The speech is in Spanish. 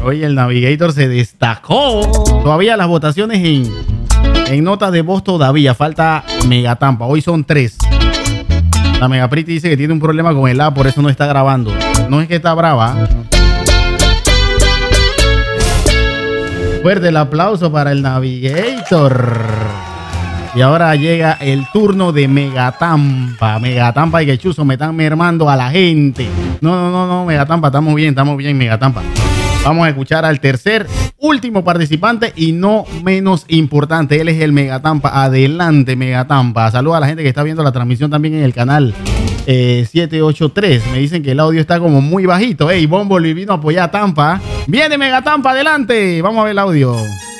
Hoy el Navigator se destacó. Todavía las votaciones en notas de voz todavía. Falta Megatampa. Hoy son 3. La Megapriti dice que tiene un problema con el A, por eso no está grabando. No es que está brava. Fuerte el aplauso para el Navigator. Y ahora llega el turno de Megatampa. Megatampa y que chuzo me están mermando a la gente. No, Megatampa, estamos bien, Megatampa. Vamos a escuchar al tercer, último participante y no menos importante. Él es el Megatampa. Adelante, Megatampa. Saluda a la gente que está viendo la transmisión también en el canal 783. Me dicen que el audio está como muy bajito. Ey, Bumblebee vino a apoyar a Tampa. Viene Megatampa, adelante. Vamos a ver el audio.